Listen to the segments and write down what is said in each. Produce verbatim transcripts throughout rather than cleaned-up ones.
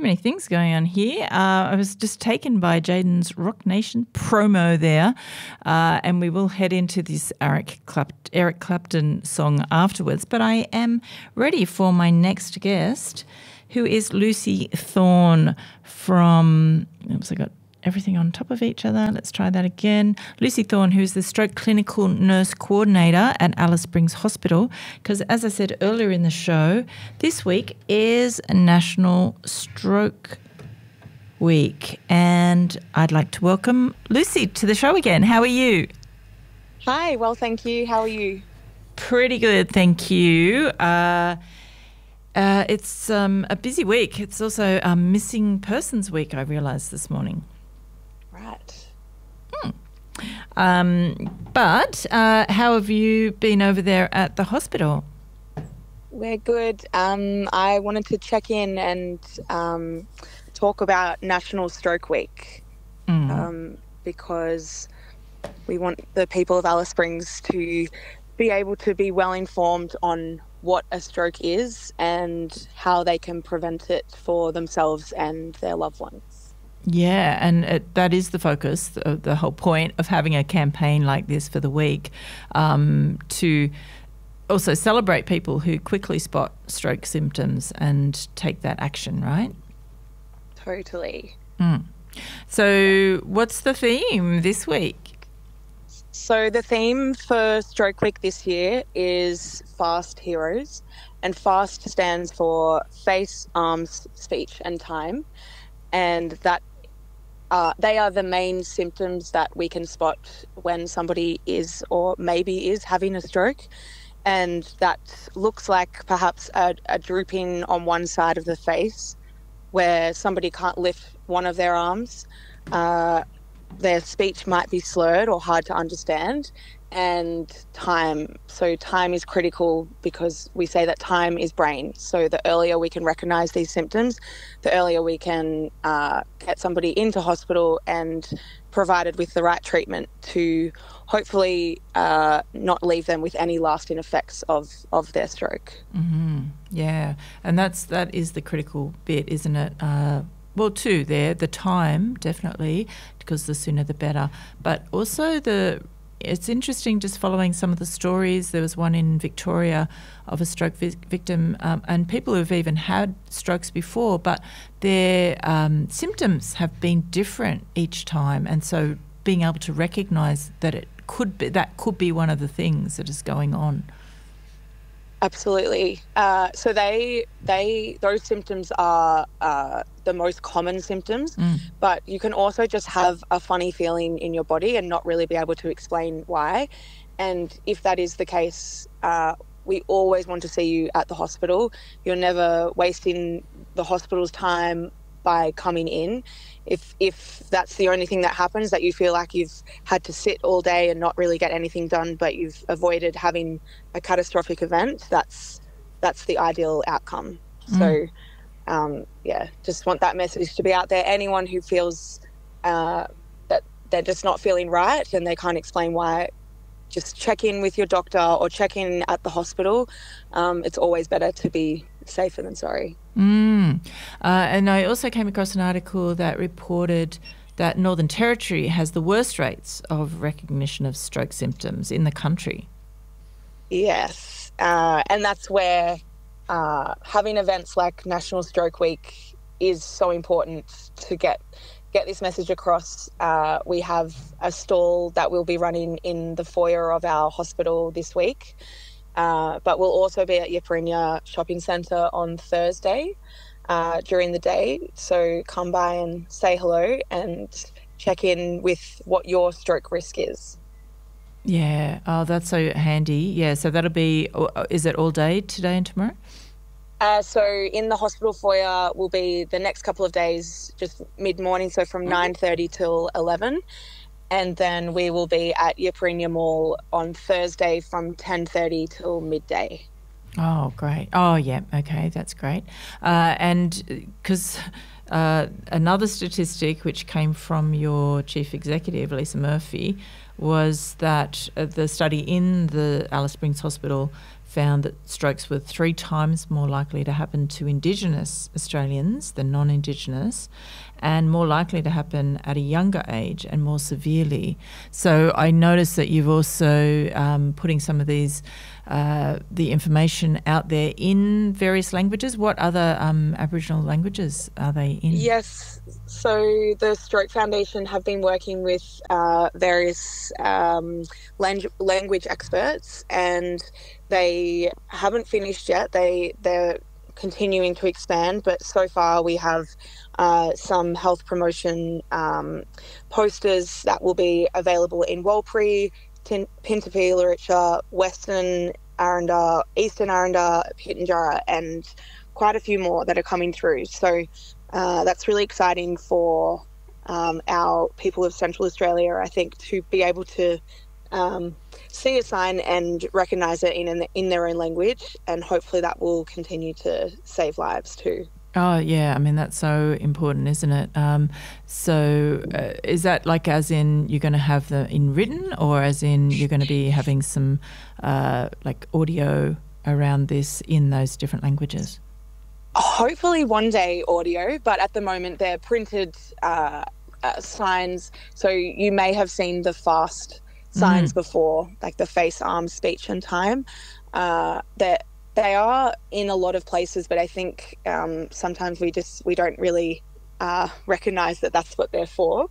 too many things going on here. Uh, I was just taken by Jaden's Rock Nation promo there, uh, and we will head into this Eric, Clapt- Eric Clapton song afterwards. But I am ready for my next guest, who is Lucy Thorne from... Oops, I got everything on top of each other. Let's try that again. Lucy Thorne, who's the Stroke Clinical Nurse Coordinator at Alice Springs Hospital, because as I said earlier in the show, this week is National Stroke Week, and I'd like to welcome Lucy to the show again. How are you? Hi, well, thank you. How are you? Pretty good, thank you. Uh, uh, it's um, a busy week. It's also a Missing Persons Week, I realised this morning. Right. Hmm. Um, but uh, how have you been over there at the hospital? We're good. Um, I wanted to check in and um, talk about National Stroke Week Mm. um, because we want the people of Alice Springs to be able to be well informed on what a stroke is and how they can prevent it for themselves and their loved ones. Yeah, and it, that is the focus, the, the whole point of having a campaign like this for the week, um, to also celebrate people who quickly spot stroke symptoms and take that action, right? Totally. Mm. So what's the theme this week? So the theme for Stroke Week this year is Fast Heroes, and FAST stands for Face, Arms, Speech and Time, and that Uh, they are the main symptoms that we can spot when somebody is or maybe is having a stroke, and that looks like perhaps a, a drooping on one side of the face where somebody can't lift one of their arms. Uh, their speech might be slurred or hard to understand, and time. So time is critical because we say that time is brain. So the earlier we can recognise these symptoms, the earlier we can uh, get somebody into hospital and provided with the right treatment to hopefully uh, not leave them with any lasting effects of, of their stroke. Mm-hmm. Yeah, and that's that is the critical bit, isn't it? Uh, well, two there, the time, definitely, because the sooner the better, but also the it's interesting just following some of the stories. There was one in Victoria of a stroke vi- victim um, and people who've even had strokes before, but their um, symptoms have been different each time. And so being able to recognise that it could be, that could be one of the things that is going on. Absolutely. Uh, so they, they, those symptoms are uh, the most common symptoms, Mm. but you can also just have a funny feeling in your body and not really be able to explain why. And if that is the case, uh, we always want to see you at the hospital. You're never wasting the hospital's time by coming in. If if that's the only thing that happens, that you feel like you've had to sit all day and not really get anything done, but you've avoided having a catastrophic event, that's that's the ideal outcome. Mm. So, um, yeah, just want that message to be out there. Anyone who feels uh, that they're just not feeling right and they can't explain why, just check in with your doctor or check in at the hospital. Um, it's always better to be safer than sorry. Mm. Uh, and I also came across an article that reported that Northern Territory has the worst rates of recognition of stroke symptoms in the country. Yes, uh, and that's where uh, having events like National Stroke Week is so important to get get this message across. Uh, we have a stall that we'll be running in the foyer of our hospital this week, uh, but we'll also be at Yiperinya Shopping Centre on Thursday uh, during the day. So come by and say hello and check in with what your stroke risk is. Yeah. Oh, that's so handy. Yeah. So that'll be, is it all day today and tomorrow? Uh, so in the hospital foyer will be the next couple of days, just mid-morning, so from nine thirty till eleven. And then we will be at Yiperinya Mall on Thursday from ten thirty till midday. Oh, great. Oh, yeah. Okay, that's great. Uh, and because uh, another statistic which came from your chief executive, Lisa Murphy, was that uh, the study in the Alice Springs Hospital found that strokes were three times more likely to happen to Indigenous Australians than non-Indigenous, and more likely to happen at a younger age and more severely. So I noticed that you've also um, putting some of these, uh, the information out there in various languages. What other um, Aboriginal languages are they in? Yes, so the Stroke Foundation have been working with uh, various um, lang- language experts, and they haven't finished yet. They, they're continuing to expand, but so far we have uh, some health promotion um, posters that will be available in Warlpiri, Tin- Pintupi, Luritja, Western Arrendar, Eastern Arrendar, Pitjantjatjara, and quite a few more that are coming through. So uh, that's really exciting for um, our people of Central Australia, I think, to be able to um, see a sign and recognise it in, in their own language, and hopefully that will continue to save lives too. Oh, yeah. I mean, that's so important, isn't it? Um, so uh, is that like as in you're going to have the in written, or as in you're going to be having some uh, like audio around this in those different languages? Hopefully one day audio, but at the moment they're printed uh, uh, signs. So you may have seen the FAST signs mm. before, like the face, arm, speech and time. Uh, that They are in a lot of places, but I think um, sometimes we just we don't really uh, recognise that that's what they're for.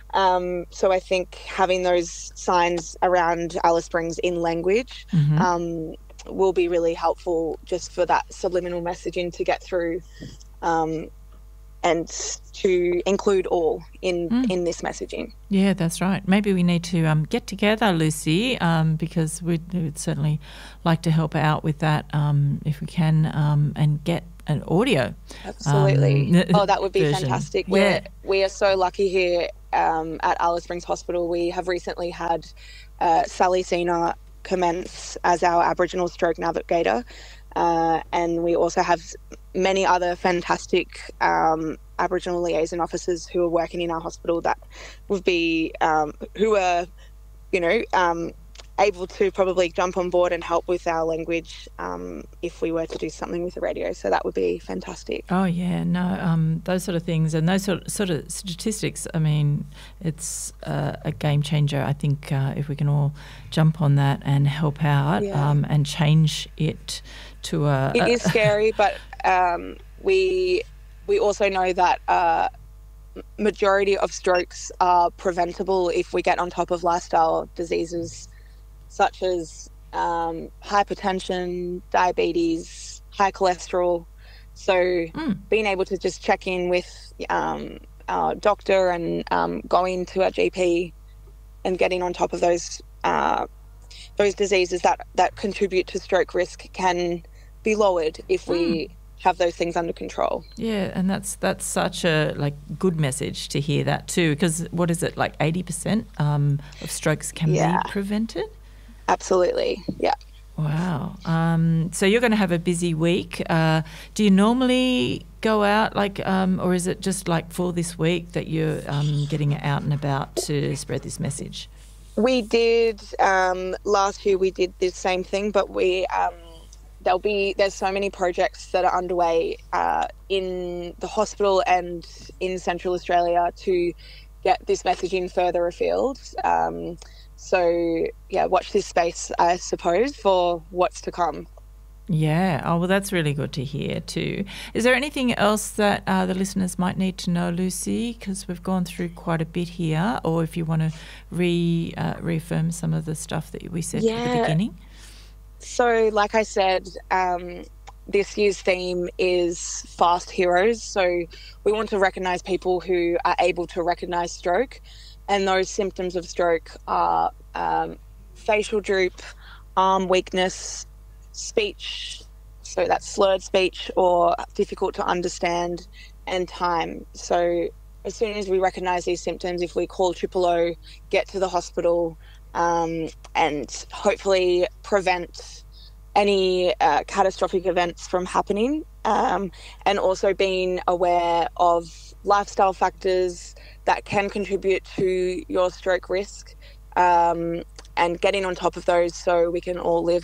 Um, so I think having those signs around Alice Springs in language mm-hmm. um, will be really helpful, just for that subliminal messaging to get through um, and to include all in, mm. in this messaging. Yeah, that's right. Maybe we need to um, get together, Lucy, um, because we'd, we'd certainly like to help out with that um, if we can, um, and get an audio. Absolutely. Um, oh, that would be version. Fantastic. Yeah. We're, we are so lucky here um, at Alice Springs Hospital. We have recently had uh, Sally Sina commence as our Aboriginal stroke navigator, uh, and we also have many other fantastic um, Aboriginal liaison officers who are working in our hospital that would be, um, who are, you know, um, able to probably jump on board and help with our language um, if we were to do something with the radio. So that would be fantastic. Oh, yeah, no, um, those sort of things and those sort of, sort of statistics, I mean, it's uh, a game changer. I think uh, if we can all jump on that and help out yeah. um, and change it to a... It is scary, but um, we we also know that uh, majority of strokes are preventable if we get on top of lifestyle diseases such as um, hypertension, diabetes, high cholesterol. So mm. being able to just check in with um, our doctor and um, going to our G P and getting on top of those uh, those diseases that, that contribute to stroke risk can be lowered if we mm. have those things under control. Yeah, and that's that's such a like good message to hear that too, because what is it, like eighty percent um, of strokes can yeah. be prevented? Absolutely, yeah. Wow. Um, so you're going to have a busy week. Uh, do you normally go out, like, um, or is it just like for this week that you're um, getting out and about to spread this message? We did um, last year. We did the same thing, but we um, there'll be there's so many projects that are underway uh, in the hospital and in Central Australia to get this messaging further afield. Um, So, yeah, watch this space, I suppose, for what's to come. Yeah. Oh, well, that's really good to hear too. Is there anything else that uh, the listeners might need to know, Lucy? Because we've gone through quite a bit here. Or if you want to re uh, reaffirm some of the stuff that we said yeah. at the beginning. So, like I said, um, this year's theme is Fast Heroes. So we want to recognise people who are able to recognise stroke. And those symptoms of stroke are um, facial droop, arm weakness, speech, so that's slurred speech or difficult to understand, and time. So as soon as we recognise these symptoms, if we call triple O, get to the hospital um, and hopefully prevent any uh, catastrophic events from happening, um, and also being aware of lifestyle factors that can contribute to your stroke risk, um, and getting on top of those so we can all live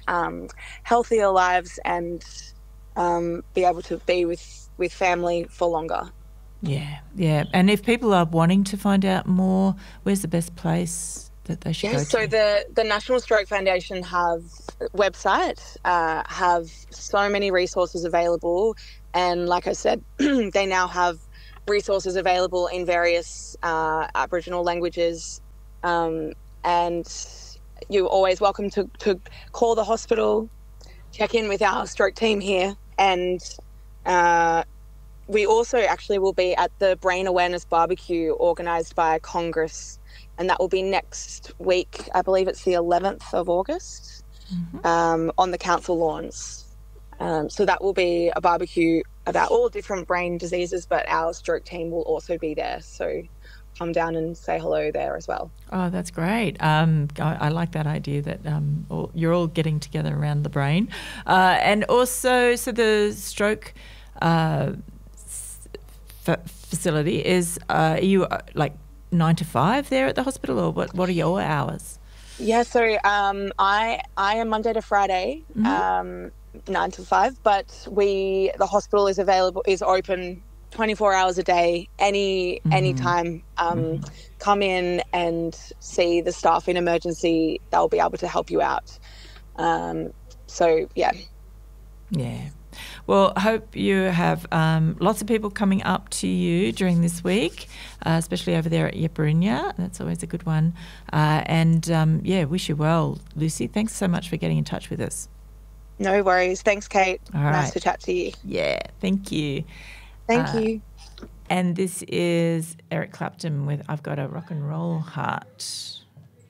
um, healthier lives and um, be able to be with, with family for longer. Yeah, yeah. And if people are wanting to find out more, where's the best place that they should Yeah, go so to? the, the National Stroke Foundation have website, uh, have so many resources available. And like I said, they now have resources available in various uh, Aboriginal languages. Um, and you're always welcome to, to call the hospital, check in with our stroke team here. And uh, we also actually will be at the Brain Awareness Barbecue organised by Congress, and that will be next week. I believe it's the eleventh of August, mm-hmm. um, on the council lawns. Um, so that will be a barbecue about all different brain diseases, but our stroke team will also be there. So come down and say hello there as well. Oh, that's great. Um, I, I like that idea that um, all, you're all getting together around the brain. Uh, and also, so the stroke uh, f- facility is, uh, are you uh, like nine to five there at the hospital, or what, what are your hours? Yeah, so um, I I am Monday to Friday, mm-hmm. um, nine to five, but we the hospital is available, is open twenty-four hours a day, any mm-hmm. any time. Um, mm-hmm. Come in and see the staff in emergency. They'll be able to help you out. Um, so, yeah. Yeah. Well, I hope you have um, lots of people coming up to you during this week, uh, especially over there at Yeparinya. That's always a good one. Uh, and, um, yeah, wish you well, Lucy. Thanks so much for getting in touch with us. No worries. Thanks, Kate. All nice right. to chat to you. Yeah, thank you. Thank uh, you. And this is Eric Clapton with I've Got a Rock and Roll Heart.